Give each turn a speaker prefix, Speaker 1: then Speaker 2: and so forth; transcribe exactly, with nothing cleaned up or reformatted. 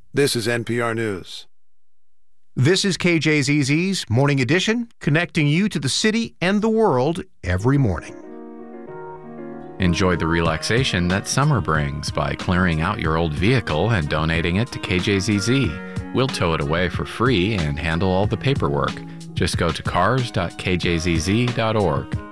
Speaker 1: This is N P R News.
Speaker 2: This is K J Z Z's Morning Edition, connecting you to the city and the world every morning.
Speaker 3: Enjoy the relaxation that summer brings by clearing out your old vehicle and donating it to K J Z Z. We'll tow it away for free and handle all the paperwork. Just go to cars dot k j z z dot org.